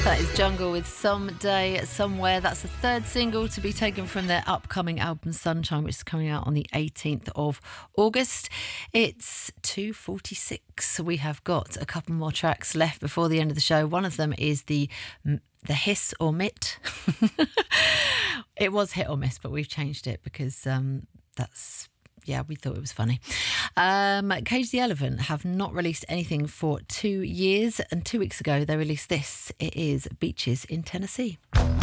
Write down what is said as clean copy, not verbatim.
That is Jungle with Someday, Somewhere. That's the third single to be taken from their upcoming album Sunshine, which is coming out on the 18th of August. It's 2:46. We have got a couple more tracks left before the end of the show. One of them is the Hiss or Mitt. It was Hit or Miss, but we've changed it because we thought it was funny. Cage the Elephant have not released anything for 2 years, and 2 weeks ago they released this. It is Beaches in Tennessee.